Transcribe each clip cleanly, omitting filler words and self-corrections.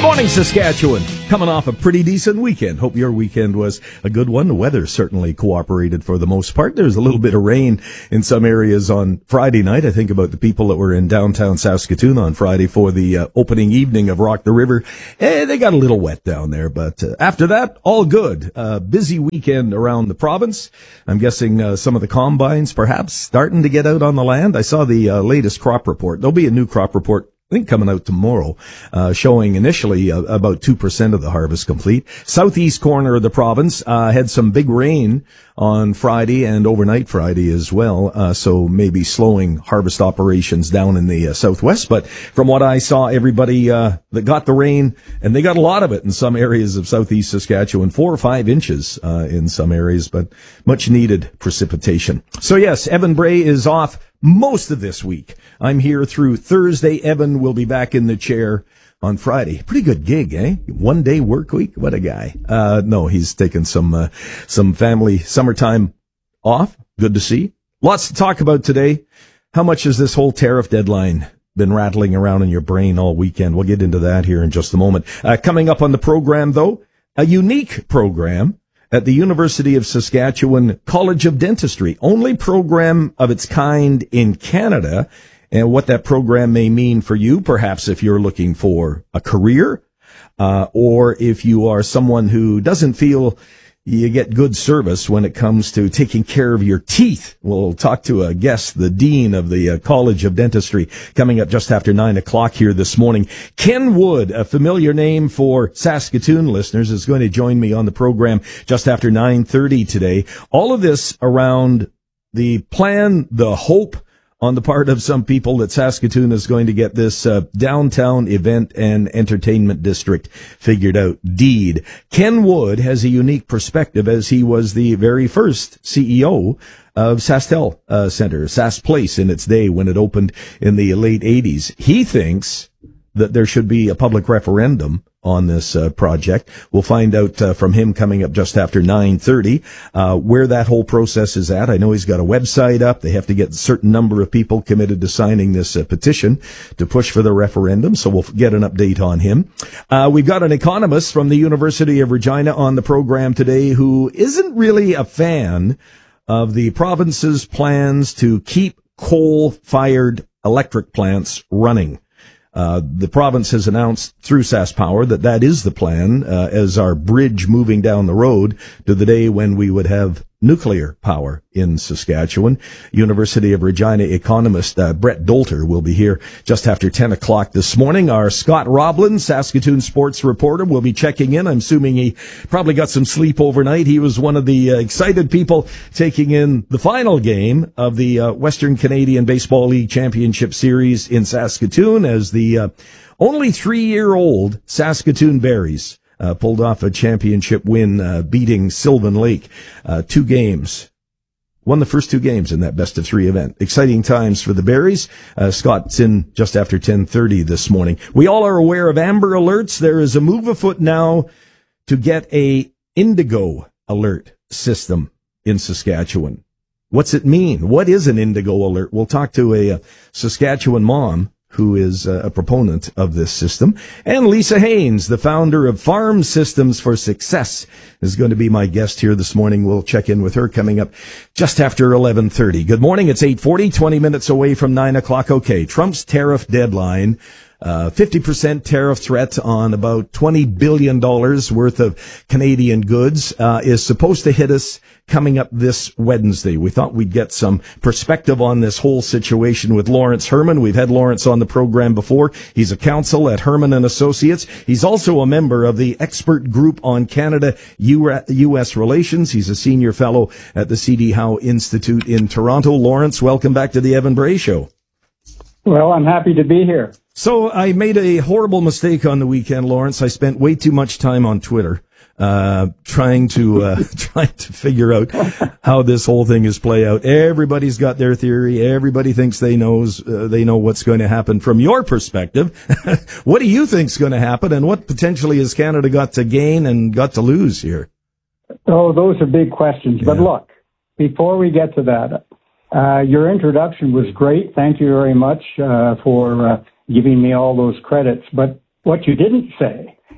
Morning, Saskatchewan. Coming off a pretty decent weekend. Hope your weekend was a good one. The weather certainly cooperated for the most part. There was a little bit of rain in some areas on Friday night. I think about the people that were in downtown Saskatoon on Friday for the opening evening of Rock the River. They got a little wet down there, but after that, all good. Busy weekend around the province. I'm guessing some of the combines perhaps starting to get out on the land. I saw the latest crop report. There'll be a new crop report, I think, coming out tomorrow, showing initially about 2% of the harvest complete. Southeast corner of the province had some big rain on Friday and overnight Friday as well, so maybe slowing harvest operations down in the southwest. But from what I saw, everybody that got the rain, and they got a lot of it in some areas of southeast Saskatchewan, 4 or 5 inches in some areas, but much needed precipitation. So yes, Evan Bray is off most of this week. I'm here through Thursday. Evan will be back in the chair on Friday. Pretty good gig, eh? 1 day work week? What a guy. No, he's taking some family summertime off. Good to see. Lots to talk about today. How much has this whole tariff deadline been rattling around in your brain all weekend? We'll get into that here in just a moment. Coming up on the program, though, a unique program at the University of Saskatchewan College of Dentistry, only program of its kind in Canada, and what that program may mean for you, perhaps if you're looking for a career, or if you are someone who doesn't feel you get good service when it comes to taking care of your teeth. We'll talk to a guest, the Dean of the College of Dentistry, coming up just after 9 o'clock here this morning. Ken Wood, a familiar name for Saskatoon listeners, is going to join me on the program just after 9:30 today. All of this around the plan, the hope on the part of some people that Saskatoon is going to get this downtown event and entertainment district figured out. DEED. Ken Wood has a unique perspective, as he was the very first CEO of SaskTel Center, Sask Place in its day when it opened in the late 80s. He thinks that there should be a public referendum on this project. We'll find out from him coming up just after 9:30 where that whole process is at. I know he's got a website up. They have to get a certain number of people committed to signing this petition to push for the referendum, so we'll get an update on him. We've got an economist from the University of Regina on the program today who isn't really a fan of the province's plans to keep coal-fired electric plants running. The province has announced through SaskPower that is the plan as our bridge moving down the road to the day when we would have nuclear power in Saskatchewan. University of Regina economist Brett Dolter will be here just after 10 o'clock this morning. Our Scott Roblin, Saskatoon sports reporter, will be checking in. I'm assuming he probably got some sleep overnight. He was one of the excited people taking in the final game of the Western Canadian Baseball League Championship Series in Saskatoon as the only 3-year-old Saskatoon Berries pulled off a championship win, beating Sylvan Lake 2 games. Won the first 2 games in that best-of-3 event. Exciting times for the Berries. Scott's in just after 10:30 this morning. We all are aware of Amber Alerts. There is a move afoot now to get a Indigo Alert system in Saskatchewan. What's it mean? What is an Indigo Alert? We'll talk to a Saskatchewan mom who is a proponent of this system. And Lisa Haynes, the founder of Farm Systems for Success, is going to be my guest here this morning. We'll check in with her coming up just after 11:30. Good morning. It's 8:40, 20 minutes away from 9 o'clock. Okay, Trump's tariff deadline. 50% tariff threat on about $20 billion worth of Canadian goods is supposed to hit us coming up this Wednesday. We thought we'd get some perspective on this whole situation with Lawrence Herman. We've had Lawrence on the program before. He's a counsel at Herman and Associates. He's also a member of the expert group on Canada-U.S. relations. He's a senior fellow at the C.D. Howe Institute in Toronto. Lawrence, welcome back to the Evan Bray Show. Well, I'm happy to be here. So I made a horrible mistake on the weekend, Lawrence. I spent way too much time on Twitter, trying to figure out how this whole thing is play out. Everybody's got their theory. Everybody thinks they know what's going to happen. From your perspective, what do you think's going to happen, and what potentially has Canada got to gain and got to lose here? Oh, those are big questions. Yeah. But look, before we get to that, your introduction was great. Thank you very much for giving me all those credits. But what you didn't say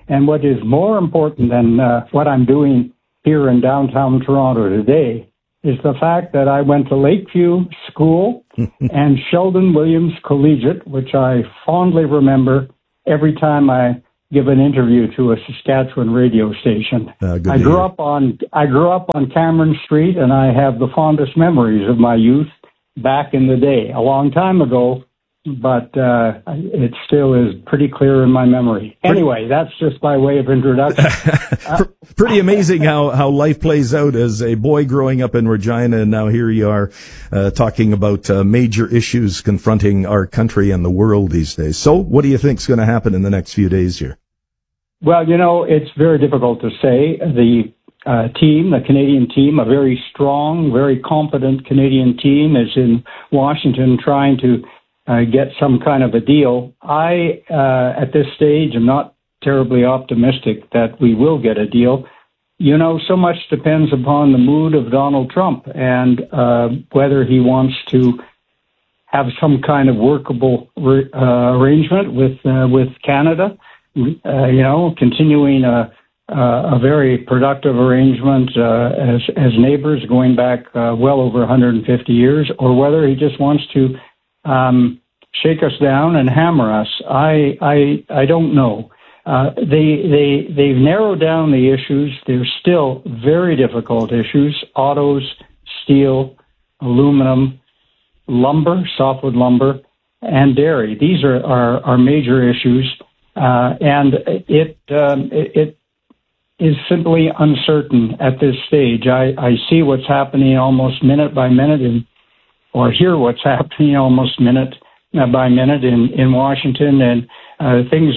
And what is more important than what I'm doing here in downtown Toronto today is the fact that I went to Lakeview School and Sheldon Williams Collegiate, which I fondly remember every time I give an interview to a Saskatchewan radio station. I grew up on Cameron Street, and I have the fondest memories of my youth back in the day, a long time ago, but it still is pretty clear in my memory. Anyway, that's just by way of introduction. Pretty amazing how life plays out as a boy growing up in Regina, and now here you are talking about major issues confronting our country and the world these days. So what do you think is going to happen in the next few days here? Well, it's very difficult to say. The Canadian team, a very strong, very competent Canadian team, is in Washington trying to get some kind of a deal. I, at this stage, am not terribly optimistic that we will get a deal. So much depends upon the mood of Donald Trump and whether he wants to have some kind of workable arrangement with Canada. Continuing a very productive arrangement as neighbors going back well over 150 years, or whether he just wants to shake us down and hammer us. I don't know. They've narrowed down the issues. They're still very difficult issues: autos, steel, aluminum, lumber, softwood lumber, and dairy. These are major issues, and it is simply uncertain at this stage. I see what's happening almost minute by minute or hear what's happening almost minute by minute in Washington, and things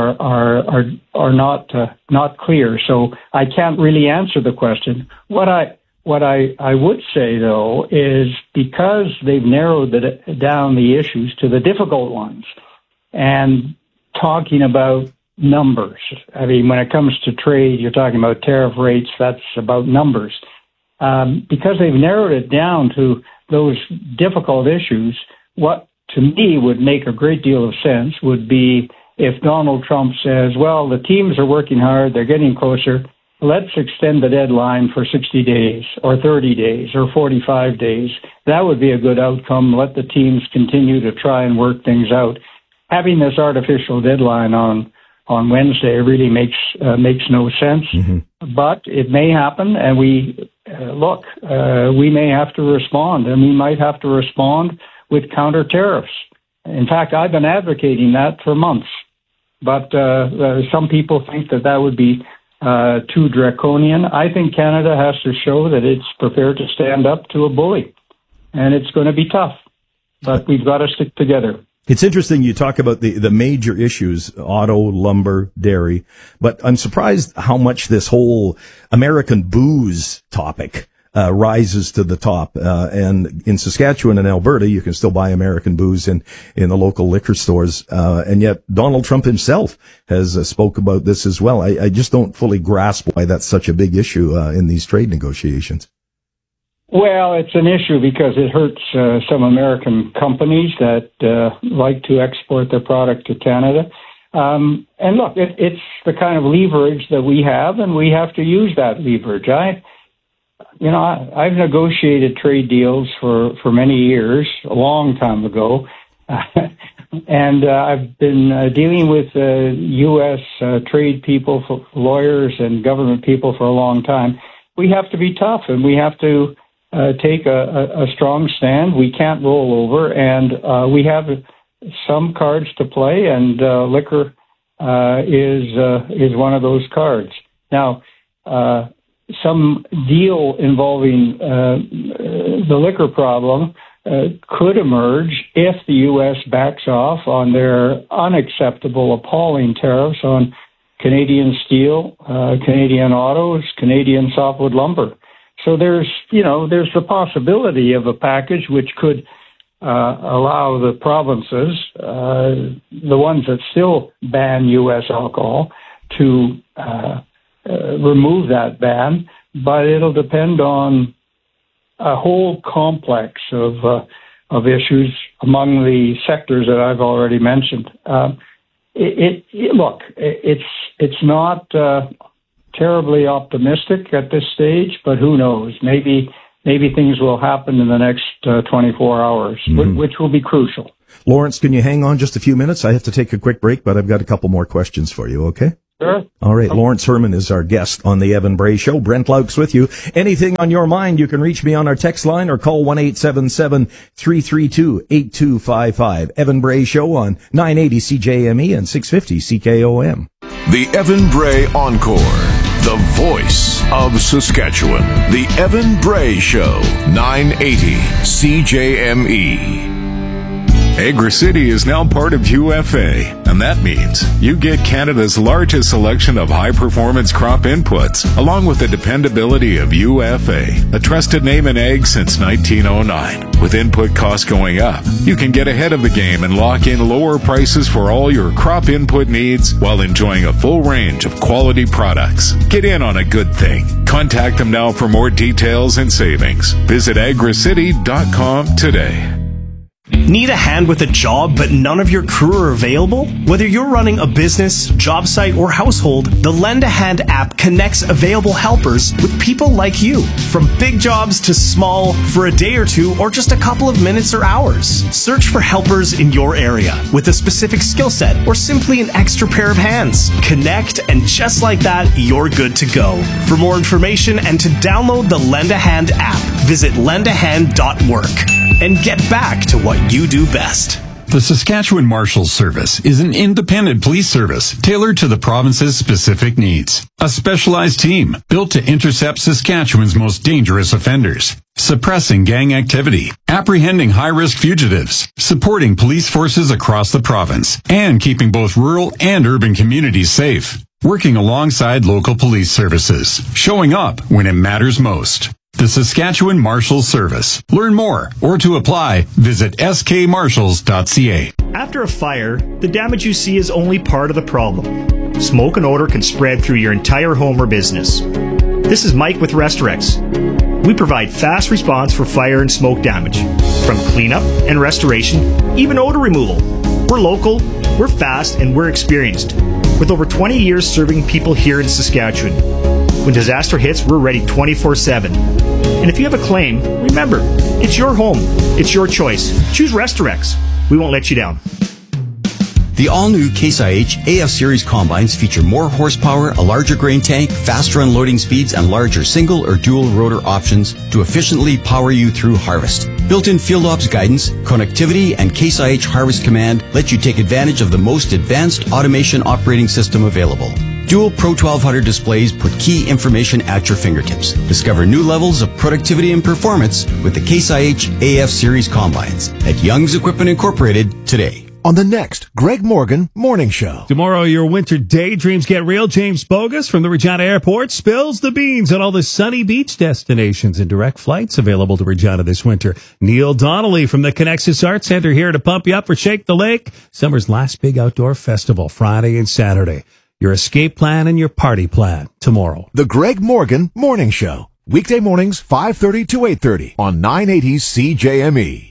are not clear. So I can't really answer the question. What I would say though is, because they've narrowed down the issues to the difficult ones and talking about numbers. I mean, when it comes to trade, you're talking about tariff rates. That's about numbers. Because they've narrowed it down to those difficult issues, what to me would make a great deal of sense would be if Donald Trump says, well, the teams are working hard, they're getting closer, let's extend the deadline for 60 days or 30 days or 45 days. That would be a good outcome. Let the teams continue to try and work things out. Having this artificial deadline on Wednesday really makes no sense, but it may happen, and we may have to respond, and we might have to respond with counter tariffs. In fact, I've been advocating that for months, but some people think that would be too draconian. I think Canada has to show that it's prepared to stand up to a bully, and it's going to be tough, but we've got to stick together. It's interesting you talk about the major issues, auto, lumber, dairy, but I'm surprised how much this whole American booze topic rises to the top. And in Saskatchewan and Alberta, you can still buy American booze in the local liquor stores. And yet Donald Trump himself has spoke about this as well. I just don't fully grasp why that's such a big issue in these trade negotiations. Well, it's an issue because it hurts some American companies that like to export their product to Canada. And look, it's the kind of leverage that we have, and we have to use that leverage. I've negotiated trade deals for many years, a long time ago, and I've been dealing with U.S. trade people, lawyers, and government people for a long time. We have to be tough, and we have to take a strong stand. We can't roll over, and we have some cards to play, and liquor is one of those cards. Now, some deal involving the liquor problem could emerge if the U.S. backs off on their unacceptable, appalling tariffs on Canadian steel, Canadian autos, Canadian softwood lumber. So there's the possibility of a package which could allow the provinces, the ones that still ban U.S. alcohol, to remove that ban, but it'll depend on a whole complex of issues among the sectors that I've already mentioned. It's it's not terribly optimistic at this stage, but who knows? Maybe things will happen in the next 24 hours, which will be crucial. Lawrence, can you hang on just a few minutes? I have to take a quick break, but I've got a couple more questions for you, okay? Sure. All right, Lawrence Herman is our guest on the Evan Bray Show. Brent Lauk's with you. Anything on your mind, you can reach me on our text line or call 1-877-332-8255. Evan Bray Show on 980 CJME and 650 CKOM. The Evan Bray Encore, the voice of Saskatchewan. The Evan Bray Show, 980 CJME. Agri-City is now part of UFA, and that means you get Canada's largest selection of high-performance crop inputs, along with the dependability of UFA, a trusted name in ag since 1909. With input costs going up, you can get ahead of the game and lock in lower prices for all your crop input needs while enjoying a full range of quality products. Get in on a good thing. Contact them now for more details and savings. Visit agricity.com today. Need a hand with a job, but none of your crew are available? Whether you're running a business, job site, or household, the Lend a Hand app connects available helpers with people like you. From big jobs to small, for a day or two, or just a couple of minutes or hours. Search for helpers in your area with a specific skill set or simply an extra pair of hands. Connect, and just like that, you're good to go. For more information and to download the Lend a Hand app, visit lendahand.work. And get back to what you do best. The Saskatchewan Marshals Service is an independent police service tailored to the province's specific needs. A specialized team built to intercept Saskatchewan's most dangerous offenders, suppressing gang activity, apprehending high-risk fugitives, supporting police forces across the province, and keeping both rural and urban communities safe. Working alongside local police services, showing up when it matters most. The Saskatchewan Marshals Service. Learn more or to apply, visit skmarshals.ca. After a fire, the damage you see is only part of the problem. Smoke and odor can spread through your entire home or business. This is Mike with Restorex. We provide fast response for fire and smoke damage, from cleanup and restoration, even odor removal. We're local, we're fast, and we're experienced, with over 20 years serving people here in Saskatchewan. When disaster hits, we're ready 24/7. And if you have a claim, remember, it's your home. It's your choice. Choose Restorex. We won't let you down. The all-new Case IH AF Series combines feature more horsepower, a larger grain tank, faster unloading speeds, and larger single or dual rotor options to efficiently power you through harvest. Built-in field ops guidance, connectivity, and Case IH Harvest Command let you take advantage of the most advanced automation operating system available. Dual Pro 1200 displays put key information at your fingertips. Discover new levels of productivity and performance with the Case IH AF Series combines at Young's Equipment Incorporated today. On the next Greg Morgan Morning Show. Tomorrow, your winter daydreams get real. James Bogus from the Regina Airport spills the beans on all the sunny beach destinations and direct flights available to Regina this winter. Neil Donnelly from the Connexus Arts Center here to pump you up for Shake the Lake, summer's last big outdoor festival, Friday and Saturday. Your escape plan and your party plan tomorrow. The Greg Morgan Morning Show. Weekday mornings, 5:30 to 8:30 on 980 CJME.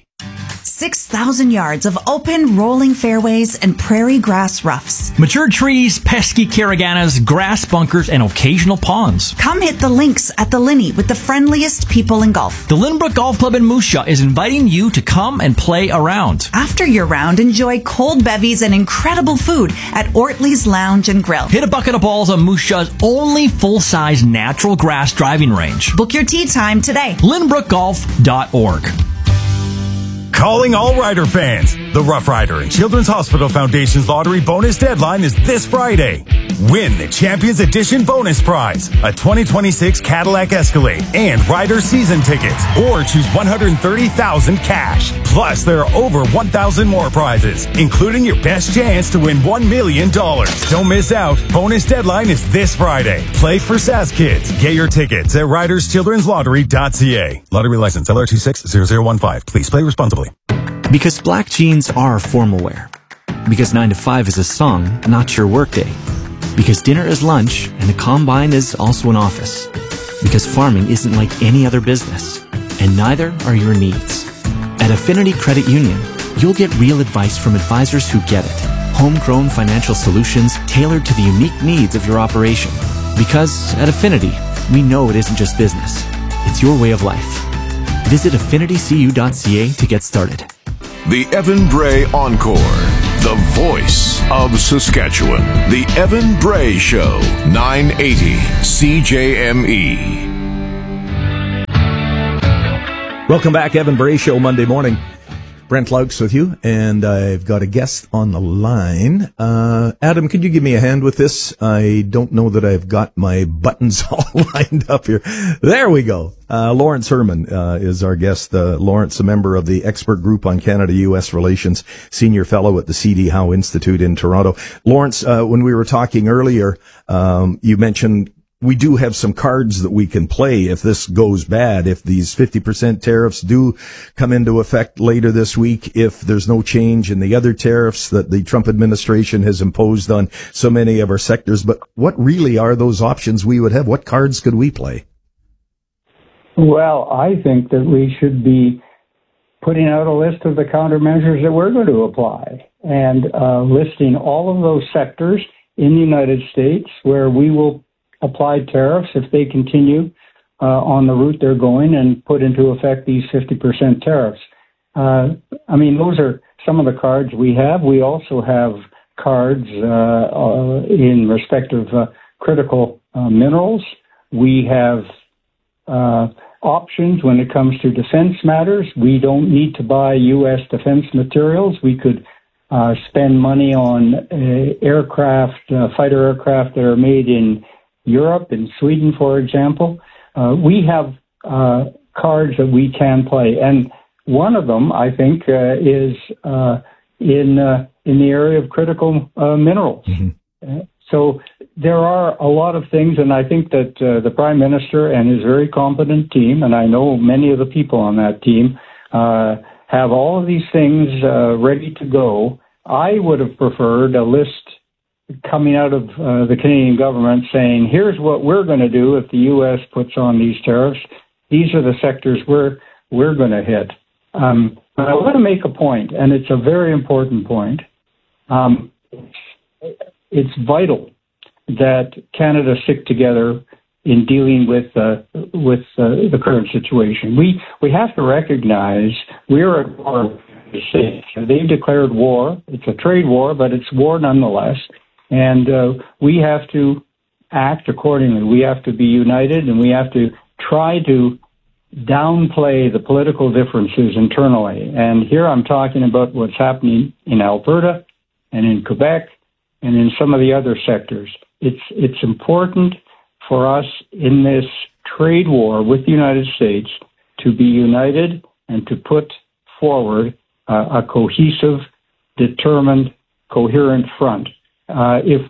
6,000 yards of open, rolling fairways and prairie grass roughs. Mature trees, pesky caraganas, grass bunkers, and occasional ponds. Come hit the links at the Linney with the friendliest people in golf. The Lynbrook Golf Club in Moose Jaw is inviting you to come and play around. After your round, enjoy cold bevies and incredible food at Ortley's Lounge and Grill. Hit a bucket of balls on Moose Jaw's only full-size natural grass driving range. Book your tee time today. LynbrookGolf.org. Calling all Rider fans. The Rough Rider and Children's Hospital Foundation's lottery bonus deadline is this Friday. Win the Champions Edition bonus prize, a 2026 Cadillac Escalade and Rider season tickets, or choose $130,000 cash. Plus, there are over 1,000 more prizes, including your best chance to win $1 million. Don't miss out. Bonus deadline is this Friday. Play for SAS Kids. Get your tickets at riderschildrenslottery.ca. Lottery license LR260015. Please play responsibly. Because black jeans are formal wear. Because 9 to 5 is a song, not your workday. Because dinner is lunch and the combine is also an office. Because farming isn't like any other business. And neither are your needs. At Affinity Credit Union, you'll get real advice from advisors who get it. Homegrown financial solutions tailored to the unique needs of your operation. Because at Affinity, we know it isn't just business. It's your way of life. Visit affinitycu.ca to get started. The Evan Bray Encore, the voice of Saskatchewan. The Evan Bray Show, 980 CJME. Welcome back, Evan Bray Show, Monday morning. Brent Laux with you, and I've got a guest on the line. Adam, could you give me a hand with this? I don't know that I've got my buttons all lined up here. There we go. Lawrence Herman is our guest. Lawrence, a member of the Expert Group on Canada-U.S. Relations, Senior Fellow at the C.D. Howe Institute in Toronto. Lawrence, when we were talking earlier, you mentioned we do have some cards that we can play if this goes bad, if these 50% tariffs do come into effect later this week, if there's no change in the other tariffs that the Trump administration has imposed on so many of our sectors. But what really are those options we would have? What cards could we play? Well, I think that we should be putting out a list of the countermeasures that we're going to apply and listing all of those sectors in the United States where we will apply tariffs if they continue on the route they're going and put into effect these 50% tariffs. Those are some of the cards we have. We also have cards in respect of critical minerals. We have options when it comes to defense matters. We don't need to buy U.S. defense materials. We could spend money on fighter aircraft that are made in Europe, in Sweden, for example. We have cards that we can play, and one of them, I think, is in the area of critical minerals. Mm-hmm. So there are a lot of things, and I think that the Prime Minister and his very competent team, and I know many of the people on that team, have all of these things ready to go. I would have preferred a list coming out of the Canadian government saying, here's what we're going to do if the U.S. puts on these tariffs. These are the sectors we're going to hit. But I want to make a point, and it's a very important point. It's vital that Canada stick together in dealing with the current situation. We have to recognize we're at war with the States. They've declared war. It's a trade war, but it's war nonetheless. And we have to act accordingly. We have to be united, and we have to try to downplay the political differences internally. And here I'm talking about what's happening in Alberta and in Quebec and in some of the other sectors. It's important for us in this trade war with the United States to be united and to put forward a cohesive, determined, coherent front. If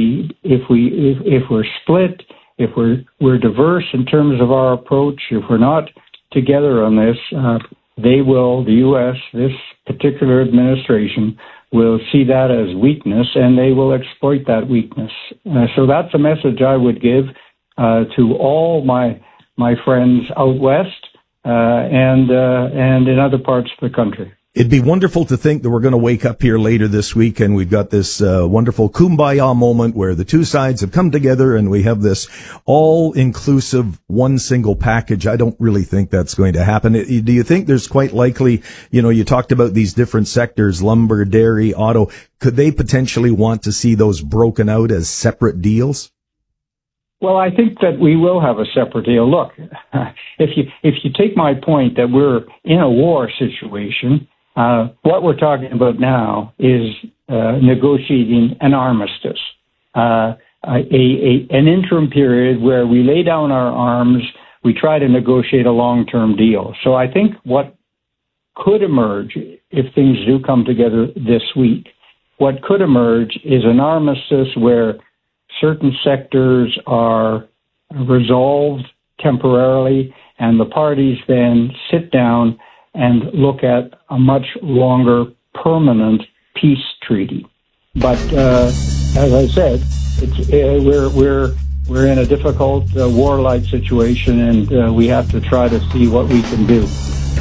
we're split, if we're diverse in terms of our approach, if we're not together on this, the U.S., this particular administration, will see that as weakness, and they will exploit that weakness. So that's a message I would give to all my friends out west and in other parts of the country. It'd be wonderful to think that we're going to wake up here later this week and we've got this wonderful kumbaya moment where the two sides have come together and we have this all-inclusive one single package. I don't really think that's going to happen. Do you think there's quite likely, you talked about these different sectors, lumber, dairy, auto. Could they potentially want to see those broken out as separate deals? Well, I think that we will have a separate deal. Look, if you take my point that we're in a war situation, what we're talking about now is negotiating an armistice, an interim period where we lay down our arms, we try to negotiate a long-term deal. So I think what could emerge, if things do come together this week, what could emerge is an armistice where certain sectors are resolved temporarily, and the parties then sit down and look at a much longer permanent peace treaty. But as I said, we're in a difficult war-like situation, and we have to try to see what we can do.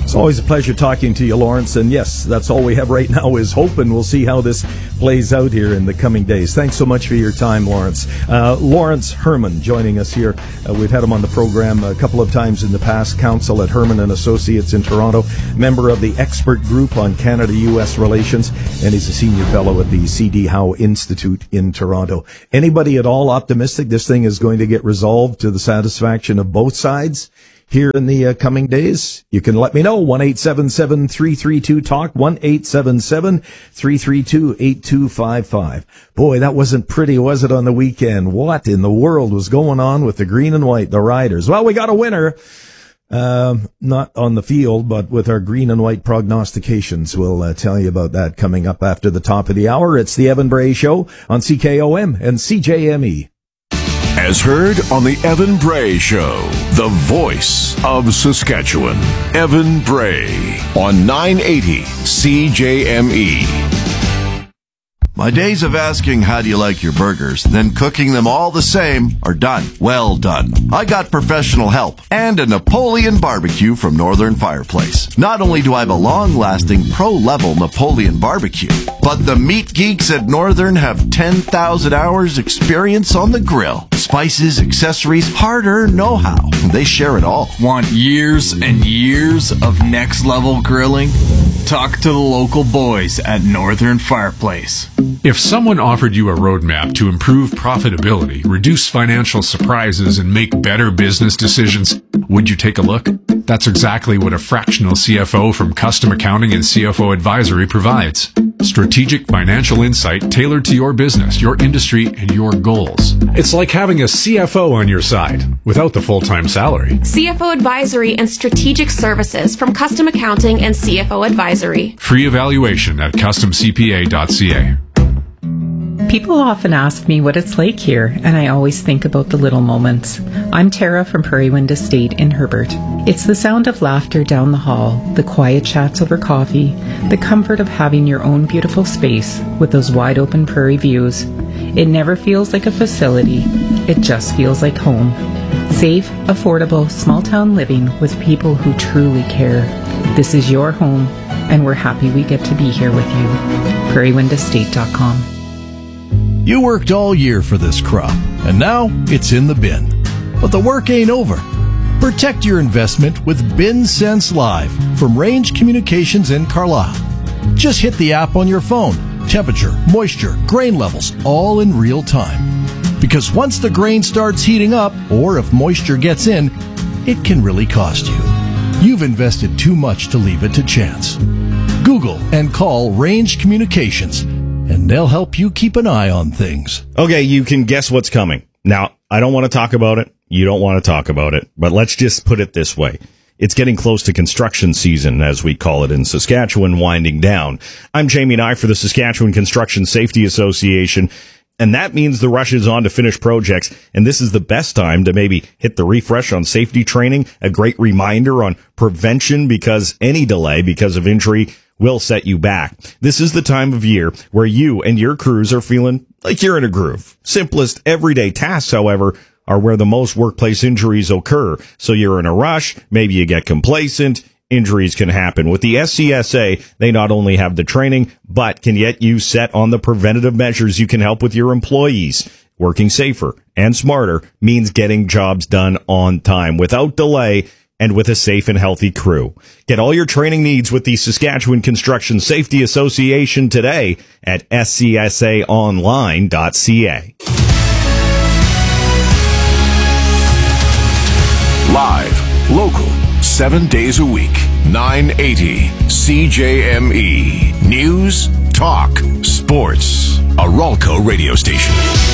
It's always a pleasure talking to you, Lawrence. And yes, that's all we have right now is hope, and we'll see how this plays out here in the coming days. Thanks so much for your time, Lawrence. Lawrence Herman joining us here. We've had him on the program a couple of times in the past. Counsel at Herman and Associates in Toronto, member of the expert group on Canada-U.S. relations, and he's a senior fellow at the C.D. Howe Institute in Toronto. Anybody at all optimistic this thing is going to get resolved to the satisfaction of both sides here in the coming days? You can let me know. 1-877-332-TALK, 1-877-332-8255. Boy, that wasn't pretty, was it, on the weekend? What in the world was going on with the green and white, the Riders? Well, we got a winner. Not on the field, but with our green and white prognostications. We'll tell you about that coming up after the top of the hour. It's the Evan Bray Show on CKOM and CJME. As heard on the Evan Bray Show, the voice of Saskatchewan, Evan Bray on 980 CJME. My days of asking how do you like your burgers, then cooking them all the same are done. Well done. I got professional help and a Napoleon barbecue from Northern Fireplace. Not only do I have a long-lasting pro-level Napoleon barbecue, but the meat geeks at Northern have 10,000 hours experience on the grill. Spices, accessories, hard-earned know-how. They share it all. Want years and years of next-level grilling? Talk to the local boys at Northern Fireplace. If someone offered you a roadmap to improve profitability, reduce financial surprises, and make better business decisions, would you take a look? That's exactly what a fractional CFO from Custom Accounting and CFO Advisory provides. Strategic financial insight tailored to your business, your industry, and your goals. It's like having a CFO on your side without the full-time salary. CFO Advisory and Strategic Services from Custom Accounting and CFO Advisory. Free evaluation at customcpa.ca. People often ask me what it's like here, and I always think about the little moments. I'm Tara from Prairie Wind Estate in Herbert. It's the sound of laughter down the hall, the quiet chats over coffee, the comfort of having your own beautiful space with those wide open prairie views. It never feels like a facility. It just feels like home. Safe, affordable, small town living with people who truly care. This is your home, and we're happy we get to be here with you. prairiewindestate.com. You worked all year for this crop, and now it's in the bin. But the work ain't over. Protect your investment with BinSense Live from Range Communications in Carlisle. Just hit the app on your phone. Temperature, moisture, grain levels, all in real time. Because once the grain starts heating up, or if moisture gets in, it can really cost you. You've invested too much to leave it to chance. Google and call Range Communications, and they'll help you keep an eye on things. Okay, you can guess what's coming. Now, I don't want to talk about it. You don't want to talk about it. But let's just put it this way. It's getting close to construction season, as we call it in Saskatchewan, winding down. I'm Jamie Nye for the Saskatchewan Construction Safety Association, and that means the rush is on to finish projects, and this is the best time to maybe hit the refresh on safety training, a great reminder on prevention, because any delay because of injury will set you back. This is the time of year where you and your crews are feeling like you're in a groove. Simplest everyday tasks, however, are where the most workplace injuries occur. So you're in a rush, maybe you get complacent, injuries can happen. With the SCSA, they not only have the training, but can get you set on the preventative measures you can help with your employees. Working safer and smarter means getting jobs done on time, without delay, and with a safe and healthy crew. Get all your training needs with the Saskatchewan Construction Safety Association today at scsaonline.ca. Live, local, 7 days a week, 980 CJME. News, talk, sports. A Ralco radio station.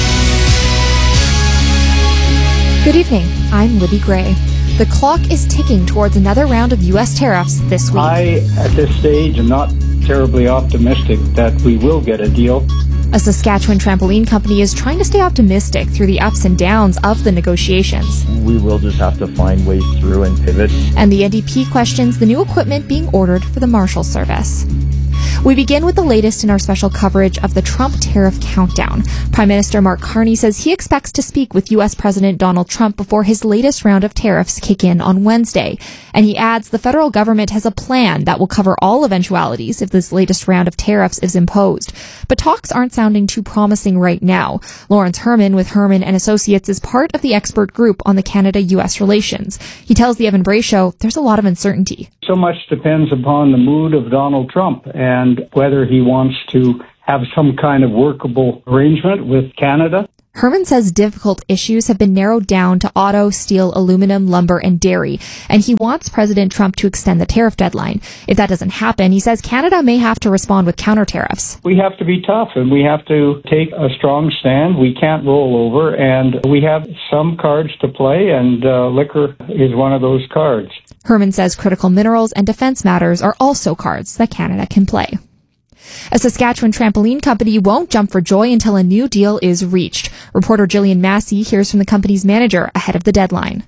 Good evening. I'm Libby Gray. The clock is ticking towards another round of U.S. tariffs this week. I, at this stage, am not terribly optimistic that we will get a deal. A Saskatchewan trampoline company is trying to stay optimistic through the ups and downs of the negotiations. We will just have to find ways through and pivot. And the NDP questions the new equipment being ordered for the Marshal Service. We begin with the latest in our special coverage of the Trump tariff countdown. Prime Minister Mark Carney says he expects to speak with U.S. President Donald Trump before his latest round of tariffs kick in on Wednesday. And he adds the federal government has a plan that will cover all eventualities if this latest round of tariffs is imposed. But talks aren't sounding too promising right now. Lawrence Herman with Herman & Associates is part of the expert group on the Canada-U.S. relations. He tells the Evan Bray Show there's a lot of uncertainty. So much depends upon the mood of Donald Trump and whether he wants to have some kind of workable arrangement with Canada. Herman says difficult issues have been narrowed down to auto, steel, aluminum, lumber, and dairy, and he wants President Trump to extend the tariff deadline. If that doesn't happen, he says Canada may have to respond with counter tariffs. We have to be tough, and we have to take a strong stand. We can't roll over, and we have some cards to play, and liquor is one of those cards. Herman says critical minerals and defense matters are also cards that Canada can play. A Saskatchewan trampoline company won't jump for joy until a new deal is reached. Reporter Jillian Massey hears from the company's manager ahead of the deadline.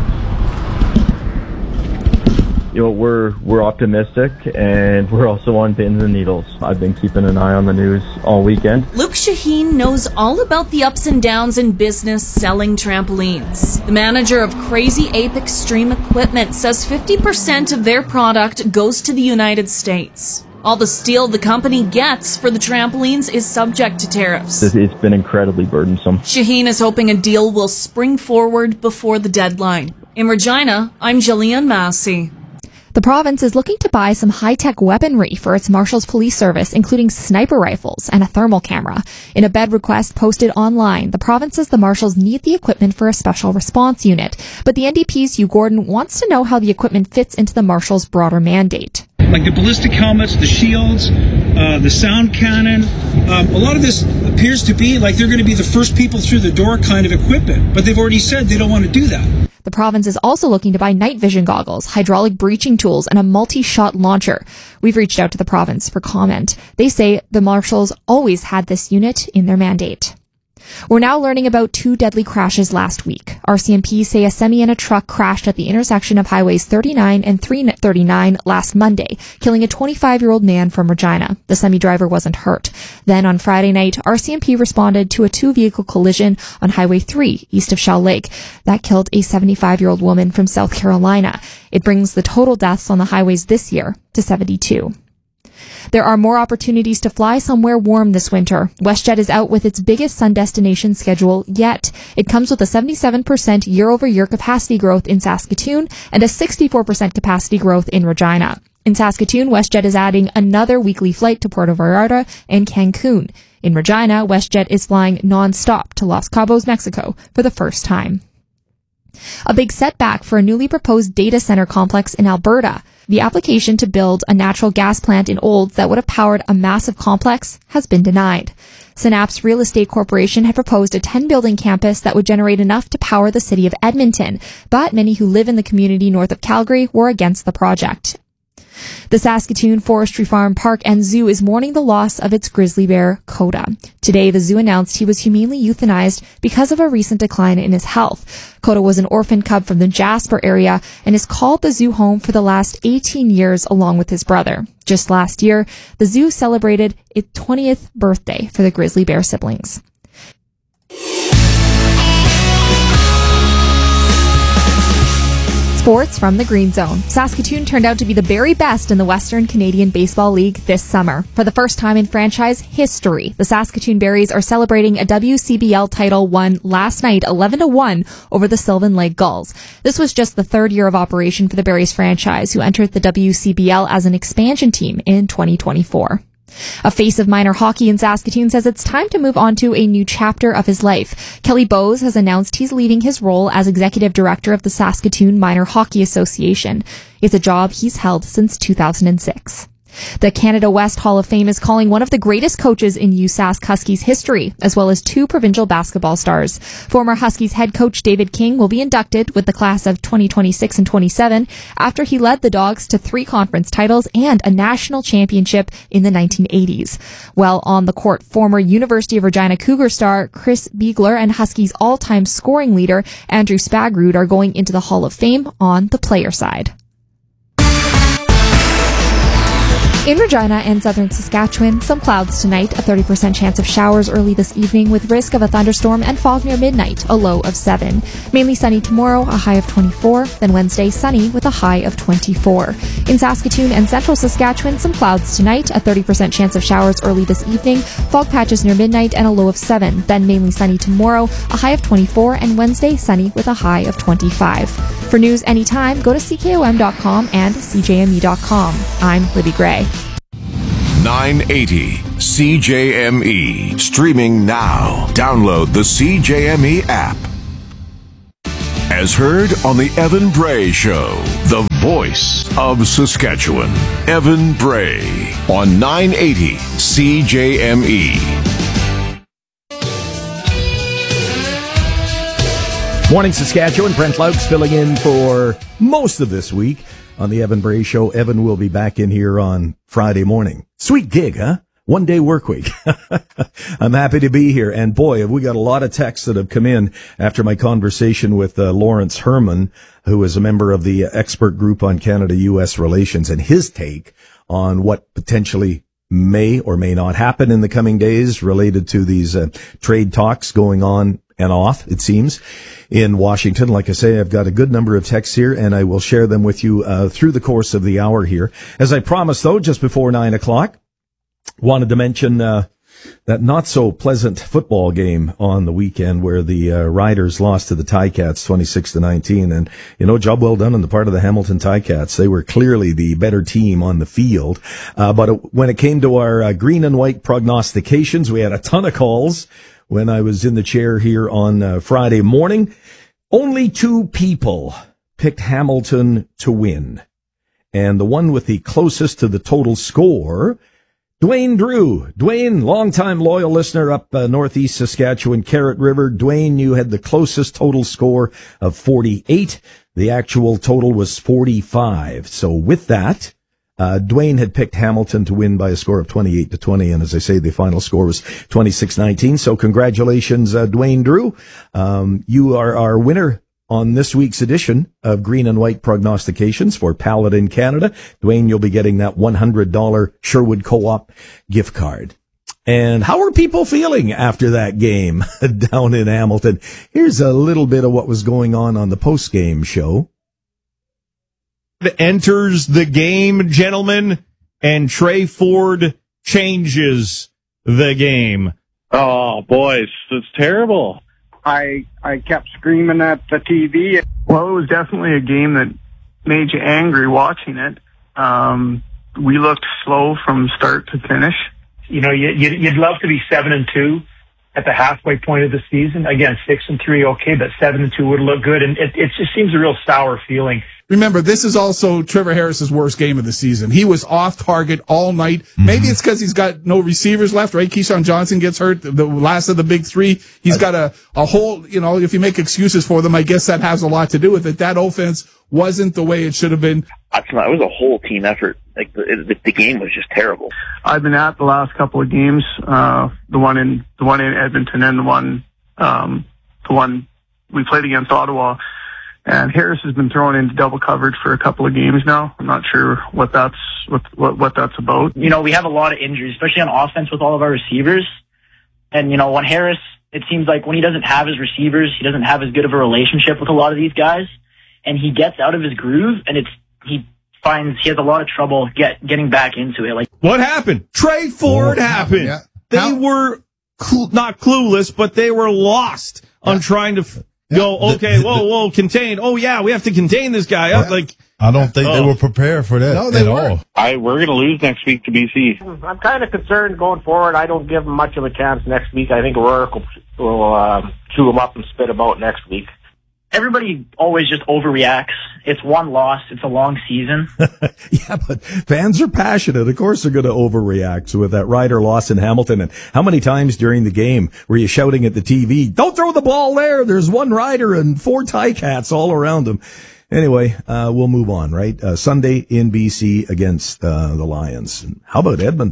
We're optimistic, and we're also on pins and needles. I've been keeping an eye on the news all weekend. Luke Shaheen knows all about the ups and downs in business selling trampolines. The manager of Crazy Ape Extreme Equipment says 50% of their product goes to the United States. All the steel the company gets for the trampolines is subject to tariffs. It's been incredibly burdensome. Shaheen is hoping a deal will spring forward before the deadline. In Regina, I'm Jillian Massey. The province is looking to buy some high-tech weaponry for its Marshals Police Service, including sniper rifles and a thermal camera. In a bid request posted online, the province says the Marshals need the equipment for a special response unit. But the NDP's Hugh Gordon wants to know how the equipment fits into the Marshals' broader mandate. Like the ballistic helmets, the shields, the sound cannon. A lot of this appears to be like they're going to be the first people through the door kind of equipment, but they've already said they don't want to do that. The province is also looking to buy night vision goggles, hydraulic breaching tools, and a multi-shot launcher. We've reached out to the province for comment. They say the Marshals always had this unit in their mandate. We're now learning about 2 deadly crashes last week. RCMP say a semi and a truck crashed at the intersection of highways 39 and 339 last Monday, killing a 25-year-old man from Regina. The semi driver wasn't hurt. Then on Friday night, RCMP responded to a 2-vehicle collision on Highway 3 east of Shell Lake. That killed a 75-year-old woman from South Carolina. It brings the total deaths on the highways this year to 72. There are more opportunities to fly somewhere warm this winter. WestJet is out with its biggest sun destination schedule yet. It comes with a 77% year-over-year capacity growth in Saskatoon and a 64% capacity growth in Regina. In Saskatoon, WestJet is adding another weekly flight to Puerto Vallarta and Cancun. In Regina, WestJet is flying non-stop to Los Cabos, Mexico for the first time. A big setback for a newly proposed data center complex in Alberta. The application to build a natural gas plant in Olds that would have powered a massive complex has been denied. Synapse Real Estate Corporation had proposed a 10-building campus that would generate enough to power the city of Edmonton, but many who live in the community north of Calgary were against the project. The Saskatoon Forestry Farm Park and Zoo is mourning the loss of its grizzly bear, Coda. Today, the zoo announced he was humanely euthanized because of a recent decline in his health. Coda was an orphan cub from the Jasper area and is called the zoo home for the last 18 years along with his brother. Just last year, the zoo celebrated its 20th birthday for the grizzly bear siblings. Sports from the Green Zone. Saskatoon turned out to be the very best in the Western Canadian Baseball League this summer. For the first time in franchise history, the Saskatoon Berries are celebrating a WCBL title won last night 11-1 over the Sylvan Lake Gulls. This was just the 3rd year of operation for the Berries franchise, who entered the WCBL as an expansion team in 2024. A face of minor hockey in Saskatoon says it's time to move on to a new chapter of his life. Kelly Bowes has announced he's leaving his role as executive director of the Saskatoon Minor Hockey Association. It's a job he's held since 2006. The Canada West Hall of Fame is calling one of the greatest coaches in USask Huskies history, as well as 2 provincial basketball stars. Former Huskies head coach David King will be inducted with the class of 2026 and 27 after he led the Dogs to 3 conference titles and a national championship in the 1980s. While on the court, former University of Regina Cougar star Chris Beagler and Huskies all-time scoring leader Andrew Spagrud are going into the Hall of Fame on the player side. In Regina and southern Saskatchewan, some clouds tonight, a 30% chance of showers early this evening with risk of a thunderstorm and fog near midnight, a low of 7. Mainly sunny tomorrow, a high of 24. Then Wednesday, sunny with a high of 24. In Saskatoon and central Saskatchewan, some clouds tonight, a 30% chance of showers early this evening, fog patches near midnight and a low of 7. Then mainly sunny tomorrow, a high of 24, and Wednesday, sunny with a high of 25. For news anytime, go to CKOM.com and CJME.com. I'm Libby Gray. 980 CJME. Streaming now. Download the CJME app. As heard on the Evan Bray Show, the voice of Saskatchewan. Evan Bray on 980 CJME. Morning, Saskatchewan. Brent Laux filling in for most of this week on the Evan Bray Show. Evan will be back in here on Friday morning. Sweet gig, huh? 1 day work week. I'm happy to be here. And boy, have we got a lot of texts that have come in after my conversation with Lawrence Herman, who is a member of the expert group on Canada-U.S. relations, and his take on what potentially may or may not happen in the coming days related to these trade talks going on and off, it seems, in Washington. Like I say, I've got a good number of texts here, and I will share them with you through the course of the hour here. As I promised, though, just before 9 o'clock, wanted to mention that not-so-pleasant football game on the weekend where the Riders lost to the Ticats 26-19. And, you know, job well done on the part of the Hamilton Ticats. They were clearly the better team on the field. But when it came to our green and white prognostications, we had a ton of calls when I was in the chair here on Friday morning. Only 2 people picked Hamilton to win. And the one with the closest to the total score, Dwayne Drew. Dwayne, longtime loyal listener up northeast Saskatchewan, Carrot River. Dwayne, you had the closest total score of 48. The actual total was 45. So with that, Dwayne had picked Hamilton to win by a score of 28-20, and as I say, the final score was 26-19. So congratulations, Dwayne Drew. You are our winner on this week's edition of Green and White Prognostications for Paladin Canada. Dwayne, you'll be getting that $100 Sherwood Co-op gift card. And how are people feeling after that game down in Hamilton? Here's a little bit of what was going on the post-game show. Enters the game, gentlemen, and Trey Ford changes the game. Oh, boys, it's terrible. I kept screaming at the TV. Well, it was definitely a game that made you angry watching it. We looked slow from start to finish. You know, you'd love to be 7-2 at the halfway point of the season. Again, 6-3, okay, but 7-2 would look good, and it just seems a real sour feeling. Remember, this is also Trevor Harris's worst game of the season. He was off target all night. Mm-hmm. Maybe it's because he's got no receivers left, right? Keyshawn Johnson gets hurt, the last of the big 3. He's got a whole, you know, if you make excuses for them, I guess that has a lot to do with it. That offense wasn't the way it should have been. It was a whole team effort. Like the game was just terrible. I've been at the last couple of games, the one in Edmonton and the one we played against Ottawa. And Harris has been thrown into double coverage for a couple of games now. I'm not sure what that's about. You know, we have a lot of injuries, especially on offense with all of our receivers. And, you know, when Harris, it seems like when he doesn't have his receivers, he doesn't have as good of a relationship with a lot of these guys. And he gets out of his groove, and he has a lot of trouble getting back into it. Like, what happened? Trey Ford happened. Yeah. They were not clueless, but they were lost on trying to go, okay, whoa, contain. Oh, yeah, we have to contain this guy. I don't think they were prepared for that at all. We're going to lose next week to BC. I'm kind of concerned going forward. I don't give them much of a chance next week. I think Rourke will chew them up and spit them out next week. Everybody always just overreacts. It's one loss. It's a long season. Yeah, but fans are passionate. Of course they're going to overreact. So with that Rider loss in Hamilton, and how many times during the game were you shouting at the TV, don't throw the ball there. There's one Rider and 4 Ticats all around him. Anyway, we'll move on, right? Sunday in BC against the Lions. How about Edmonton?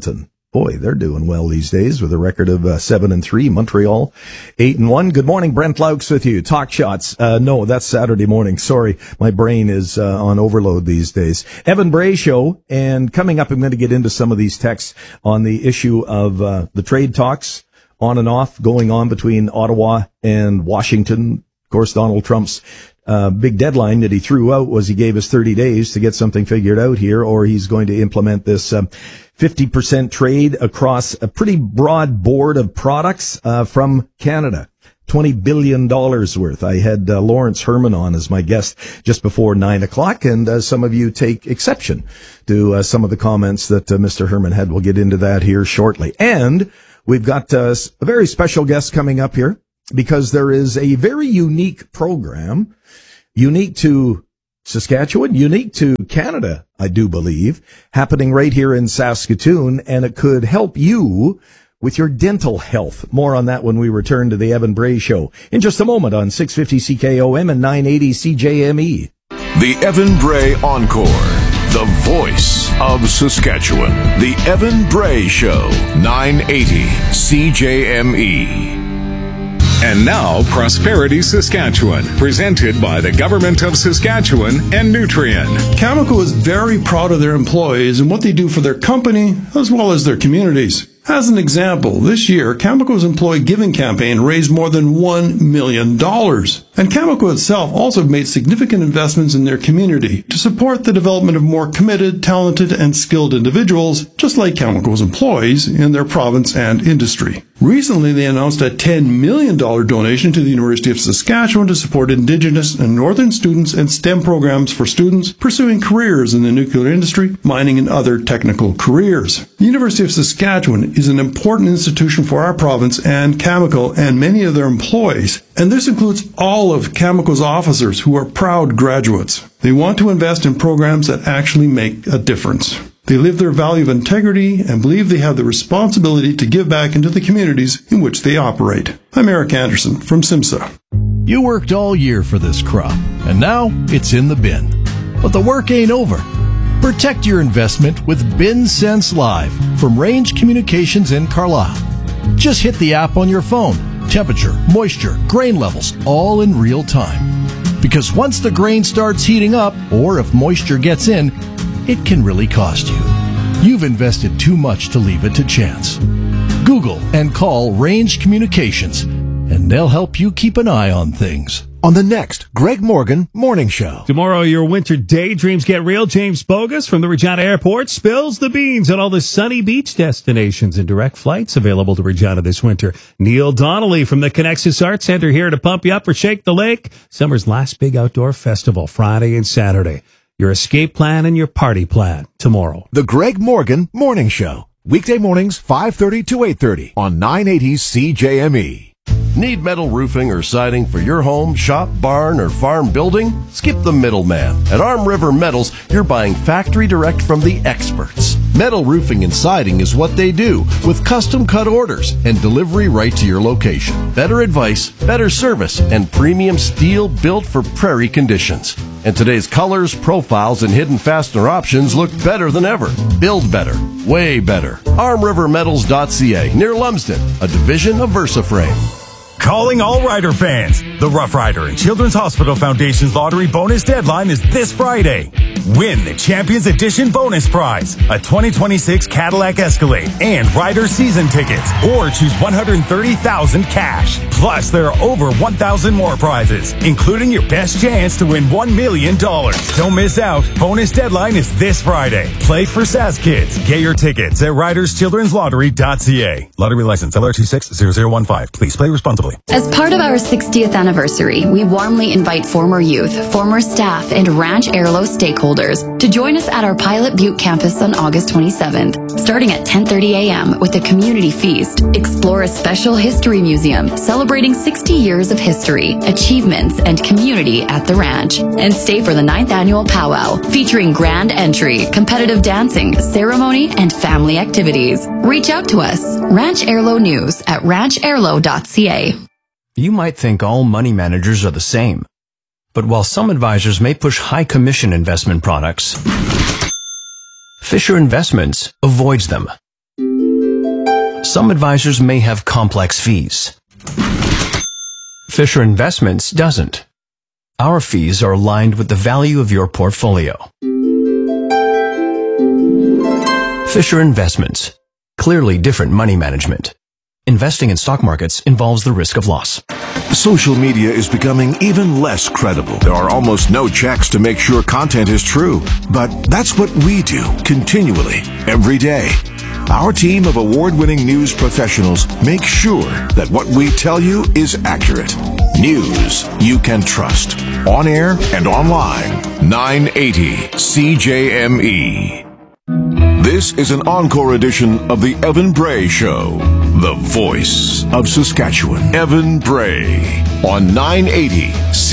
Boy, they're doing well these days with a record of 7-3. Montreal 8-1. Good morning, Brent Laux with you. Talk Shots. No, that's Saturday morning. Sorry, my brain is on overload these days. Evan Bray Show, and coming up, I'm going to get into some of these texts on the issue of the trade talks on and off going on between Ottawa and Washington. Of course, Donald Trump's big deadline that he threw out was he gave us 30 days to get something figured out here, or he's going to implement this 50% trade across a pretty broad board of products from Canada. $20 billion worth. I had Lawrence Herman on as my guest just before 9 o'clock, and some of you take exception to some of the comments that Mr. Herman had. We'll get into that here shortly. And we've got a very special guest coming up here because there is a very unique program, unique to Saskatchewan, unique to Canada, I do believe, happening right here in Saskatoon, and it could help you with your dental health. More on that when we return to the Evan Bray Show in just a moment on 650 CKOM and 980 CJME. The Evan Bray Encore, the voice of Saskatchewan. The Evan Bray Show, 980 CJME. And now, Prosperity Saskatchewan, presented by the Government of Saskatchewan and Nutrien. Cameco is very proud of their employees and what they do for their company as well as their communities. As an example, this year, Cameco's employee giving campaign raised more than $1 million. And Cameco itself also made significant investments in their community to support the development of more committed, talented, and skilled individuals, just like Cameco's employees in their province and industry. Recently, they announced a $10 million donation to the University of Saskatchewan to support Indigenous and Northern students and STEM programs for students pursuing careers in the nuclear industry, mining, and other technical careers. The University of Saskatchewan is an important institution for our province and Cameco and many of their employees, and this includes all of Cameco's officers who are proud graduates. They want to invest in programs that actually make a difference. They live their value of integrity and believe they have the responsibility to give back into the communities in which they operate. I'm Eric Anderson from SIMSA. You worked all year for this crop, and now it's in the bin. But the work ain't over. Protect your investment with Bin Sense Live from Range Communications in Carlisle. Just hit the app on your phone. Temperature, moisture, grain levels, all in real time. Because once the grain starts heating up, or if moisture gets in, it can really cost you. You've invested too much to leave it to chance. Google and call Range Communications, and they'll help you keep an eye on things. On the next Greg Morgan Morning Show. Tomorrow, your winter daydreams get real. James Bogus from the Regina Airport spills the beans on all the sunny beach destinations and direct flights available to Regina this winter. Neil Donnelly from the Connexus Arts Center here to pump you up for Shake the Lake, summer's last big outdoor festival, Friday and Saturday. Your escape plan and your party plan tomorrow. The Greg Morgan Morning Show. Weekday mornings, 5:30 to 8:30 on 980 CJME. Need metal roofing or siding for your home, shop, barn, or farm building? Skip the middleman. At Arm River Metals, you're buying factory direct from the experts. Metal roofing and siding is what they do, with custom cut orders and delivery right to your location. Better advice, better service, and premium steel built for prairie conditions. And today's colors, profiles, and hidden fastener options look better than ever. Build better. Way better. ArmRiverMetals.ca, near Lumsden, a division of VersaFrame. Calling all Rider fans. The Rough Rider and Children's Hospital Foundation's lottery bonus deadline is this Friday. Win the Champions Edition bonus prize, a 2026 Cadillac Escalade and Rider season tickets, or choose $130,000 cash. Plus, there are over 1,000 more prizes, including your best chance to win $1 million. Don't miss out. Bonus deadline is this Friday. Play for SAS Kids. Get your tickets at riderschildrenslottery.ca. Lottery license LR260015. Please play responsibly. As part of our 60th anniversary, we warmly invite former youth, former staff, and Ranch Airlo stakeholders to join us at our Pilot Butte campus on August 27th, starting at 10:30 a.m. with a community feast. Explore a special history museum celebrating 60 years of history, achievements, and community at the ranch. And stay for the 9th annual powwow, featuring grand entry, competitive dancing, ceremony, and family activities. Reach out to us, Ranch Airlo News at ranchairlo.ca. You might think all money managers are the same. But while some advisors may push high commission investment products, Fisher Investments avoids them. Some advisors may have complex fees. Fisher Investments doesn't. Our fees are aligned with the value of your portfolio. Fisher Investments. Clearly different money management. Investing in stock markets involves the risk of loss. Social media is becoming even less credible. There are almost no checks to make sure content is true. But that's what we do continually, every day. Our team of award-winning news professionals make sure that what we tell you is accurate. News you can trust. On air and online. 980 CJME. This is an encore edition of the Evan Bray Show. The voice of Saskatchewan. Evan Bray on 980